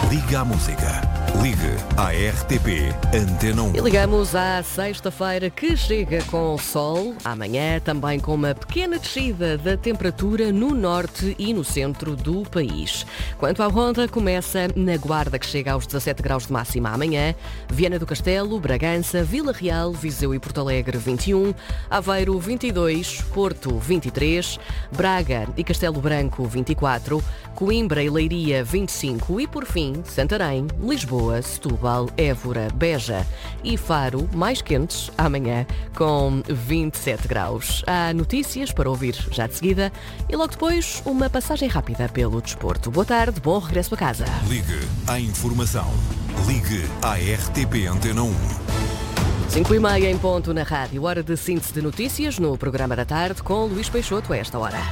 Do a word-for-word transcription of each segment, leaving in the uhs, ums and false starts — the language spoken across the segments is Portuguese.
Liga à música. Ligue à R T P Antena um. E ligamos à sexta-feira, que chega com sol, amanhã também com uma pequena descida da temperatura no norte e no centro do país. Quanto à ronda, começa na Guarda, que chega aos dezassete graus de máxima amanhã, Viana do Castelo, Bragança, Vila Real, Viseu e Porto Alegre vinte e um, Aveiro vinte e dois, Porto vinte e três, Braga e Castelo Branco vinte e quatro, Coimbra e Leiria vinte e cinco e, por fim, Santarém, Lisboa, Setúbal, Évora, Beja e Faro, mais quentes amanhã, com vinte e sete graus. Há notícias para ouvir já de seguida e logo depois uma passagem rápida pelo desporto. Boa tarde, bom regresso a casa. Ligue à informação. Ligue à R T P Antena um. cinco e meia em ponto na rádio. Hora de síntese de notícias no programa da tarde com Luís Peixoto a esta hora.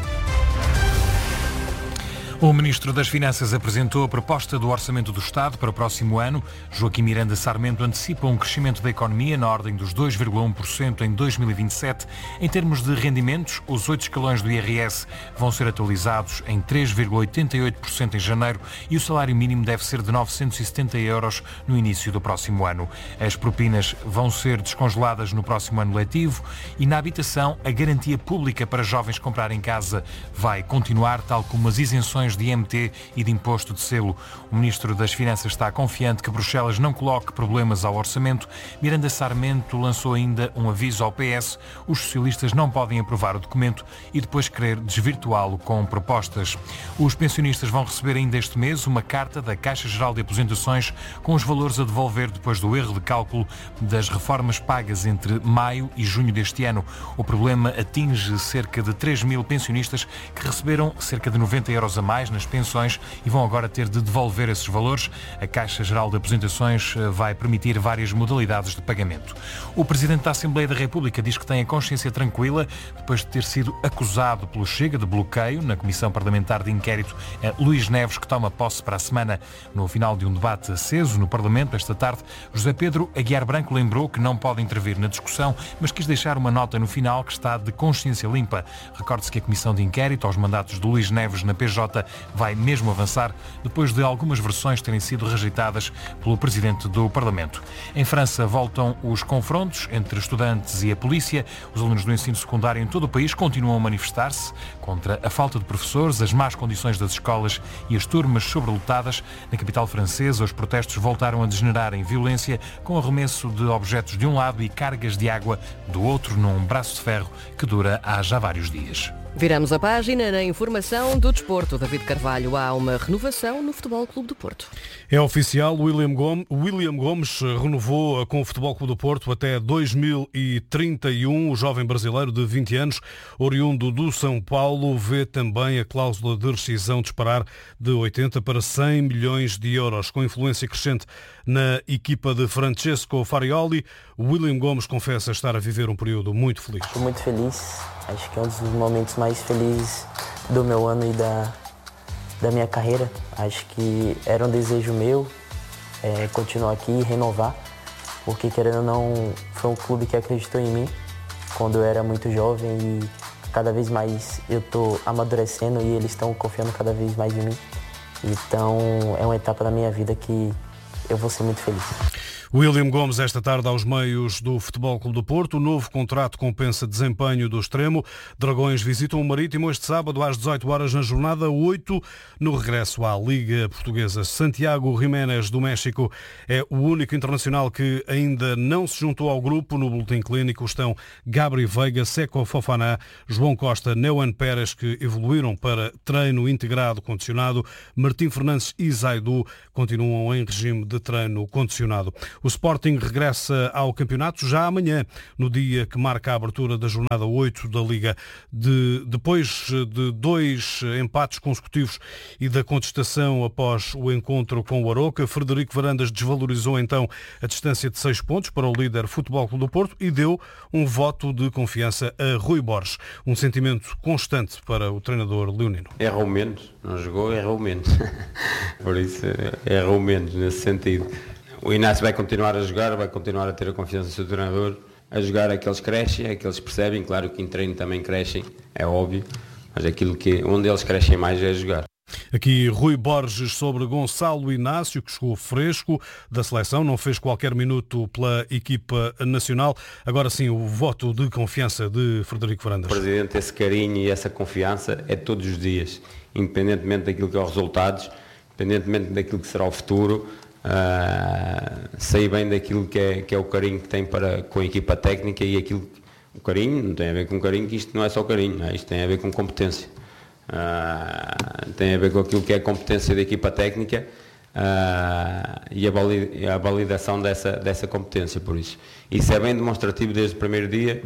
O Ministro das Finanças apresentou a proposta do Orçamento do Estado para o próximo ano. Joaquim Miranda Sarmento antecipa um crescimento da economia na ordem dos dois vírgula um por cento em dois mil e vinte e sete. Em termos de rendimentos, os oito escalões do I R S vão ser atualizados em três vírgula oitenta e oito por cento em janeiro e o salário mínimo deve ser de novecentos e setenta euros no início do próximo ano. As propinas vão ser descongeladas no próximo ano letivo e na habitação a garantia pública para jovens comprarem casa vai continuar, tal como as isenções de I M T e de imposto de selo. O Ministro das Finanças está confiante que Bruxelas não coloque problemas ao orçamento. Miranda Sarmento lançou ainda um aviso ao P S. Os socialistas não podem aprovar o documento e depois querer desvirtuá-lo com propostas. Os pensionistas vão receber ainda este mês uma carta da Caixa Geral de Aposentações com os valores a devolver depois do erro de cálculo das reformas pagas entre maio e junho deste ano. O problema atinge cerca de três mil pensionistas que receberam cerca de noventa euros a mais nas pensões e vão agora ter de devolver esses valores. A Caixa Geral de Aposentações vai permitir várias modalidades de pagamento. O Presidente da Assembleia da República diz que tem a consciência tranquila depois de ter sido acusado pelo Chega de bloqueio na Comissão Parlamentar de Inquérito. Luís Neves, que toma posse para a semana. No final de um debate aceso no Parlamento esta tarde, José Pedro Aguiar Branco lembrou que não pode intervir na discussão, mas quis deixar uma nota no final que está de consciência limpa. Recorde-se que a Comissão de Inquérito aos mandatos de Luís Neves na P J vai mesmo avançar depois de algumas versões terem sido rejeitadas pelo Presidente do Parlamento. Em França voltam os confrontos entre estudantes e a polícia. Os alunos do ensino secundário em todo o país continuam a manifestar-se contra a falta de professores, as más condições das escolas e as turmas sobrelotadas. Na capital francesa, os protestos voltaram a degenerar em violência, com arremesso de objetos de um lado e cargas de água do outro num braço de ferro que dura há já vários dias. Viramos a página na informação do desporto. David Carvalho, há uma renovação no Futebol Clube do Porto. É oficial, William Gomes, William Gomes renovou com o Futebol Clube do Porto até dois mil e trinta e um. O jovem brasileiro de vinte anos, oriundo do São Paulo, vê também a cláusula de rescisão disparar de oitenta para cem milhões de euros. Com influência crescente na equipa de Francesco Farioli, William Gomes confessa estar a viver um período muito feliz. Estou muito feliz. Acho que é um dos momentos mais felizes do meu ano e da, da minha carreira. Acho que era um desejo meu é, continuar aqui e renovar, porque, querendo ou não, foi um clube que acreditou em mim quando eu era muito jovem e cada vez mais eu estou amadurecendo e eles estão confiando cada vez mais em mim. Então é uma etapa da minha vida que eu vou ser muito feliz. William Gomes, esta tarde aos meios do Futebol Clube do Porto. O novo contrato compensa desempenho do extremo. Dragões visitam o Marítimo este sábado às dezoito horas na jornada oito. No regresso à Liga Portuguesa, Santiago Jiménez do México é o único internacional que ainda não se juntou ao grupo. No boletim clínico estão Gabri Veiga, Seco Fofana, João Costa, Neuan Pérez, que evoluíram para treino integrado condicionado. Martim Fernandes e Zaidu continuam em regime de treino condicionado. O Sporting regressa ao campeonato já amanhã, no dia que marca a abertura da jornada oito da Liga. De, depois de dois empates consecutivos e da contestação após o encontro com o Aroca, Frederico Varandas desvalorizou então a distância de seis pontos para o líder Futebol Clube do Porto e deu um voto de confiança a Rui Borges. Um sentimento constante para o treinador leonino. Errou menos, não jogou, errou menos. Por isso, errou menos nesse sentido. O Inácio vai continuar a jogar, vai continuar a ter a confiança do seu treinador, a jogar é que eles crescem, é que eles percebem, claro que em treino também crescem, é óbvio, mas aquilo que, onde eles crescem mais é a jogar. Aqui Rui Borges sobre Gonçalo Inácio, que chegou fresco da seleção, não fez qualquer minuto pela equipa nacional. Agora sim, o voto de confiança de Frederico Varandas. Presidente, esse carinho e essa confiança é todos os dias, independentemente daquilo que é os resultados, independentemente daquilo que será o futuro. Uh, sei bem daquilo que é, que é o carinho que tem para, com a equipa técnica e aquilo, o carinho não tem a ver com carinho, que isto não é só carinho, não é? Isto tem a ver com competência, uh, tem a ver com aquilo que é a competência da equipa técnica uh, e a, valid, a validação dessa, dessa competência, por isso. Isso é bem demonstrativo desde o primeiro dia.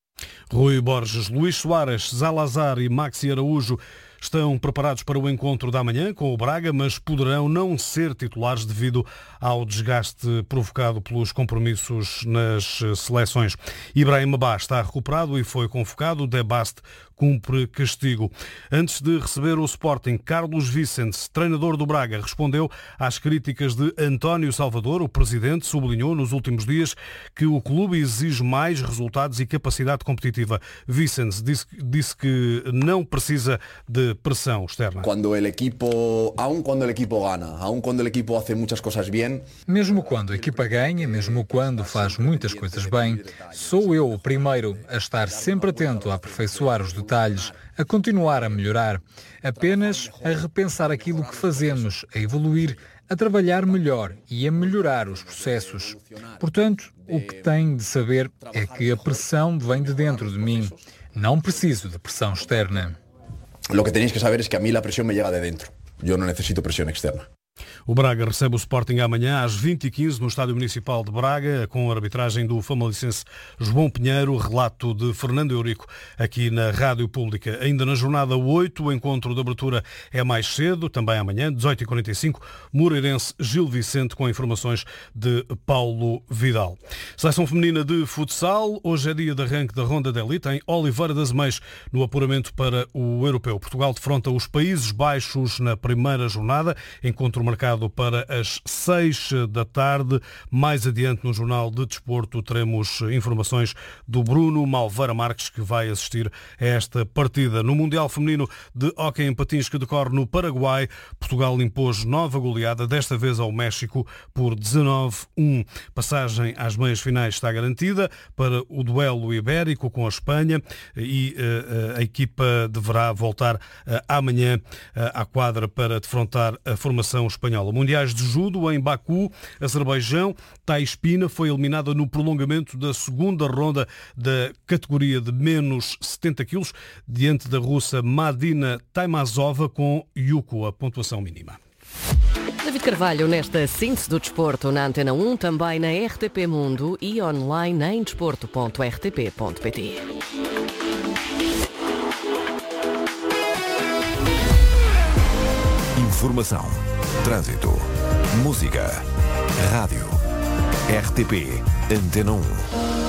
Rui Borges, Luís Soares, Zalazar e Maxi Araújo estão preparados para o encontro da manhã com o Braga, mas poderão não ser titulares devido ao desgaste provocado pelos compromissos nas seleções. Ibrahim Ba está recuperado e foi convocado. De Baste cumpre castigo. Antes de receber o Sporting, Carlos Vicente, treinador do Braga, respondeu às críticas de António Salvador. O presidente sublinhou nos últimos dias que o clube exige mais resultados e capacidade competitiva. Vicente disse, disse que não precisa de pressão externa. Quando o equipo, aun quando o equipo gana, aun quando o equipo faz muitas coisas bem, mesmo quando a equipa ganha, mesmo quando faz muitas coisas bem, sou eu o primeiro a estar sempre atento a aperfeiçoar os detalhes, a continuar a melhorar, apenas a repensar aquilo que fazemos, a evoluir, a trabalhar melhor e a melhorar os processos. Portanto, o que tem de saber é que a pressão vem de dentro de mim. Não preciso de pressão externa. Lo que tenéis que saber es que a mí la presión me llega de dentro. Yo no necesito presión externa. O Braga recebe o Sporting amanhã às vinte e quinze no Estádio Municipal de Braga, com a arbitragem do famalicense João Pinheiro, relato de Fernando Eurico, aqui na Rádio Pública. Ainda na jornada oito, o encontro de abertura é mais cedo, também amanhã, dezoito e quarenta e cinco, Moreirense Gil Vicente, com informações de Paulo Vidal. Seleção feminina de futsal, hoje é dia de arranque da Ronda de Elite em Oliveira das Meias, no apuramento para o Europeu. Portugal defronta os Países Baixos na primeira jornada, encontro marcado para as seis da tarde. Mais adiante no Jornal de Desporto teremos informações do Bruno Malveira Marques, que vai assistir a esta partida. No Mundial Feminino de Hóquei em Patins, que decorre no Paraguai, Portugal impôs nova goleada, desta vez ao México, por dezanove a um. Passagem às meias finais está garantida para o duelo ibérico com a Espanha e uh, a equipa deverá voltar uh, amanhã uh, à quadra para defrontar a formação espanhola. Mundiais de Judo em Baku, Azerbaijão. Thais Pina foi eliminada no prolongamento da segunda ronda da categoria de menos setenta quilos, diante da russa Madina Taimazova, com Yuko, a pontuação mínima. David Carvalho, nesta síntese do desporto na Antena um, também na R T P Mundo e online em desporto ponto r t p ponto p t. Informação, trânsito, música, rádio, R T P, Antena um.